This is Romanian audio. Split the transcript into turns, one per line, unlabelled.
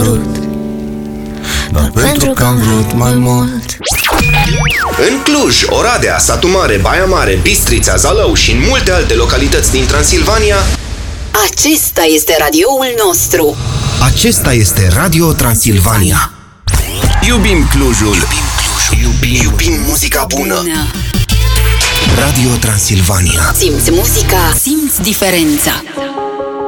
cerut, doar pentru că am vrut mai mult.
În Cluj, Oradea, Satu Mare, Baia Mare, Bistrița, Zalău și în multe alte localități din Transilvania,
acesta este radioul nostru.
acesta este Radio Transilvania. Iubim Clujul. Iubim muzica bună. Radio Transilvania.
Simți muzica, simți diferența.